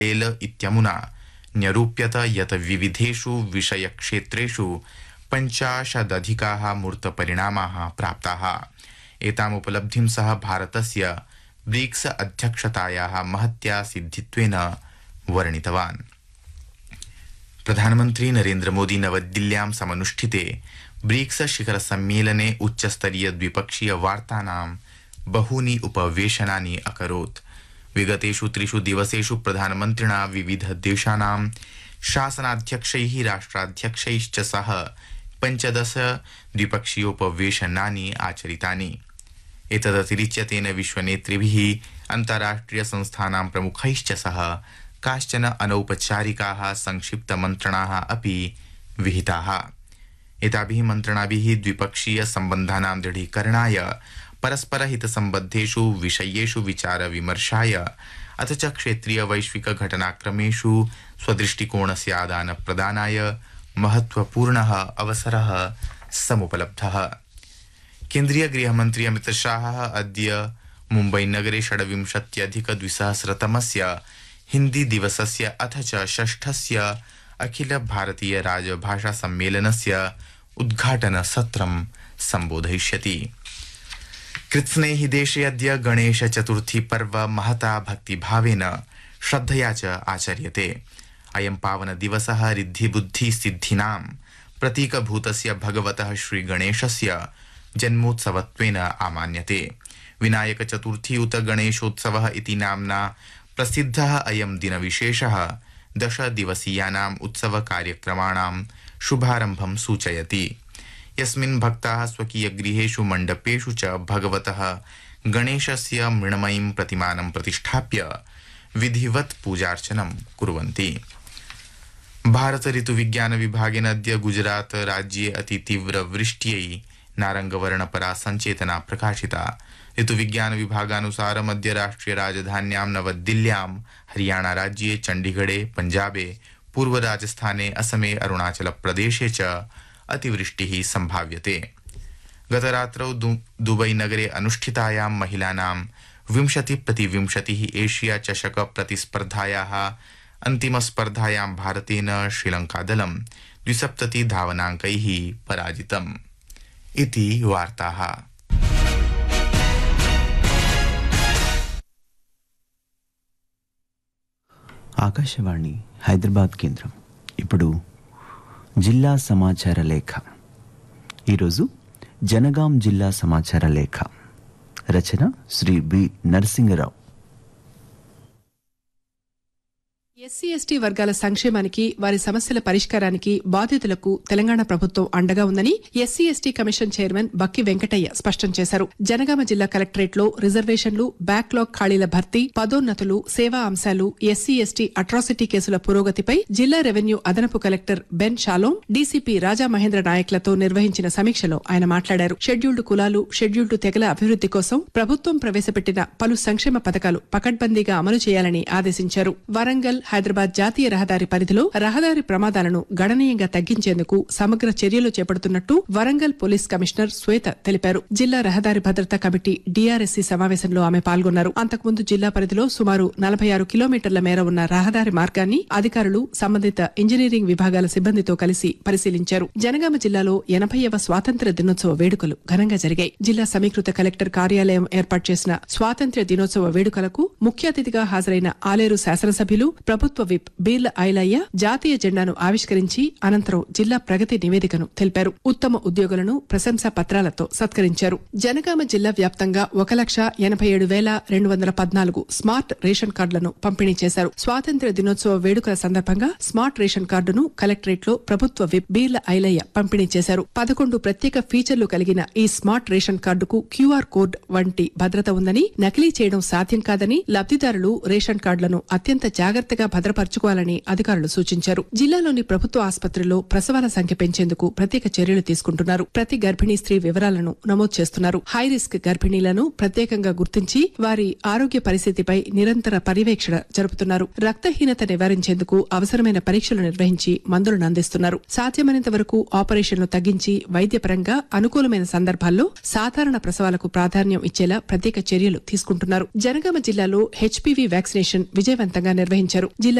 L इत्यमुना न्यरूप्यत यत् विविधेषु विषयक्षेत्रेषु 50 मूर्तपरिणामाः प्राप्ताः। एताम् उपलब्धिं सह भारतस्य ब्रिक्स अध्यक्षतायाः महत्या सिद्धित्वेन वर्णितवान्। प्रधानमन्त्री नरेन्द्र मोदी नवदिल्ल्यां समनुष्ठिते ब्रिक्स शिखर सम्मेलने उच्चस्तरीय द्विपक्षीय वार्तानां बहूनि उपवेशनानि अकरोत्। विगतेषु 3 दिवसेषु प्रधानमन्त्रिणा विविध देशानां शासनाध्यक्षैः राष्ट्राध्यक्षैश्च सह 15 द्विपक्षीयोपवेशनानि आचरितानि। एतदतिरिच्य तेन विश्वनेतृभिः अन्ताराष्ट्रिय संस्थानां प्रमुखैश्च सह काश्चन अनौपचारिकाः संक्षिप्तमन्त्रणाः अपि विहिताः। एताभिः मन्त्रणाभिः द्विपक्षीय सम्बन्धानां दृढीकरणाय परस्परहितसम्बद्धेषु विषयेषु विचारविमर्शाय अथ च क्षेत्रीय वैश्विक घटनाक्रमेषु स्वदृष्टिकोणस्य आदानप्रदानाय महत्वपूर्णः अवसरः समुपलब्धः। केन्द्रीय गृहमन्त्री अमित शाहः अद्य मुम्बईनगरे 26+200तमस्य हिन्दी दिवसस्य अथ च 6स्य अखिल भारतीय राजभाषा सम्मेलनस्य उद्घाटनसत्रं सम्बोधयिष्यति। कृत्स्ने हि देशे अद्य गणेश चतुर्थी पर्व महता भक्तिभावेन श्रद्धया च आचर्यते। अयं पावन दिवसः रिद्धिबुद्धि सिद्धिनां प्रतीकभूतस्य भगवतः श्रीगणेशस्य जन्मोत्सवत्वेन आमान्यते। विनायक चतुर्थी उत गणेशोत्सवः इति नाम्ना प्रसिद्धः अयं दिनविशेषः 10 दिवसीयानाम् उत्सव कार्यक्रमाणां शुभारम्भं सूचयति, यस्मिन् भक्ताः स्वकीयगृहेषु मण्डपेषु च भगवतः गणेशस्य मृण्मयीं प्रतिमानं प्रतिष्ठाप्य विधिवत् पूजार्चनं कुर्वन्ति। भारत ऋतुविज्ञान विभागेन अद्य गुजरात राज्ये अतितीव्र वृष्ट्यै नारंगवर्णपरा संचेतना प्रकाशिता। ऋतुविज्ञान विभागानुसारम् अद्य राष्ट्रिय राजधान्यां नवदिल्ल्यां, हरियाणा राज्ये चण्डीगढे, पञ्जाबे, पूर्व राजस्थाने, असमे, अरुणाचल प्रदेशे च अतिवृष्टिः सम्भाव्यते। गतरात्रौ दुबई नगरे अनुष्ठितायां महिलानां 20x20 एशिया चषक प्रतिस्पर्धायाः अन्तिमस्पर्धायां भारतेन श्रीलङ्कादलं 270 धावनाङ्कैः पराजितम्। इति वार्ताः। ఆకాశవాణి హైదరాబాద్ కేంద్రం. ఇప్పుడు జిల్లా సమాచార లేఖ. ఈరోజు జనగాం జిల్లా సమాచార లేఖ రచన Shri B Narasingarao. SC ST వర్గాల సంక్షేమానికి, వారి సమస్యల పరిష్కారానికి బాధితులకు తెలంగాణ ప్రభుత్వం అండగా ఉందని ఎస్సీ ఎస్టీ కమిషన్ చైర్మన్ బక్కి వెంకటయ్య స్పష్టం చేశారు. జనగామ జిల్లా కలెక్టరేట్ లో రిజర్వేషన్లు, బ్యాక్లాగ్ ఖాళీల భర్తీ, పదోన్నతులు, సేవా అంశాలు, ఎస్సీ ఎస్టీ అట్రాసిటీ కేసుల పురోగతిపై జిల్లా రెవెన్యూ అదనపు కలెక్టర్ బెన్ షాలోం, డీసీపీ రాజా మహేంద్ర నాయక్లతో నిర్వహించిన సమీక్షలో ఆయన మాట్లాడారు. షెడ్యూల్డ్ కులాలు, షెడ్యూల్డ్ తెగల అభివృద్ది కోసం ప్రభుత్వం ప్రవేశపెట్టిన పలు సంక్షేమ పథకాలు పకడ్బందీగా అమలు చేయాలని ఆదేశించారు. వరంగల్, హైదరాబాద్ జాతీయ రహదారి పరిధిలో రహదారి ప్రమాదాలను గణనీయంగా తగ్గించేందుకు సమగ్ర చర్యలు చేపడుతున్నట్టు వరంగల్ పోలీస్ కమిషనర్ శ్వేత తెలిపారు. జిల్లా రహదారి భద్రతా కమిటీ డీఆర్ఎస్సీ సమావేశంలో ఆమె పాల్గొన్నారు. అంతకుముందు జిల్లా పరిధిలో సుమారు 46 కిలోమీటర్ల మేర ఉన్న రహదారి మార్గాన్ని అధికారులు, సంబంధిత ఇంజనీరింగ్ విభాగాల సిబ్బందితో కలిసి పరిశీలించారు. జనగామ జిల్లాలో 80వ స్వాతంత్ర్య దినోత్సవ వేడుకలు ఘనంగా జరిగాయి. జిల్లా సమీకృత కలెక్టర్ కార్యాలయం ఏర్పాటు చేసిన స్వాతంత్ర్య దినోత్సవ వేడుకలకు ముఖ్య అతిథిగా హాజరైన ఆలేరు శాసనసభ్యులు, ప్రభుత్వ విప్ బీర్ల ఐలయ్య జాతీయ జెండాను ఆవిష్కరించి అనంతరం జిల్లా ప్రగతి నివేదికను తెలిపారు. ఉత్తమ ఉద్యోగులను ప్రశంసా పత్రాలతో సత్కరించారు. జనగామ జిల్లా వ్యాప్తంగా 1,87,214 స్మార్ట్ రేషన్ కార్డులను పంపిణీ చేశారు. స్వాతంత్ర్య దినోత్సవ వేడుకల సందర్భంగా స్మార్ట్ రేషన్ కార్డును కలెక్టరేట్ లో ప్రభుత్వ విప్ బీర్ల ఐలయ్య పంపిణీ చేశారు. 11 ప్రత్యేక ఫీచర్లు కలిగిన ఈ స్మార్ట్ రేషన్ కార్డుకు క్యూఆర్ కోడ్ వంటి భద్రత ఉందని, నకిలీ చేయడం సాధ్యం కాదని, లబ్దిదారులు రేషన్ కార్డులను అత్యంత జాగ్రత్తగా భద్రపరచుకోవాలని అధికారులు సూచించారు. జిల్లాలోని ప్రభుత్వ ఆసుపత్రుల్లో ప్రసవాల సంఖ్య పెంచేందుకు ప్రత్యేక చర్యలు తీసుకుంటున్నారు. ప్రతి గర్భిణీ స్త్రీ వివరాలను నమోదు చేస్తున్నారు. హై రిస్క్ గర్భిణీలను ప్రత్యేకంగా గుర్తించి వారి ఆరోగ్య పరిస్థితిపై నిరంతర పర్యవేక్షణ జరుపుతున్నారు. రక్తహీనత నివారించేందుకు అవసరమైన పరీక్షలు నిర్వహించి మందులను అందిస్తున్నారు. సాధ్యమైనంత వరకు ఆపరేషన్లు తగ్గించి వైద్యపరంగా అనుకూలమైన సందర్భాల్లో సాధారణ ప్రసవాలకు ప్రాధాన్యం ఇచ్చేలా ప్రత్యేక చర్యలు తీసుకుంటున్నారు. జనగామ జిల్లాలో హెచ్పీవీ వ్యాక్సినేషన్ విజయవంతంగా నిర్వహించారు. జిల్లా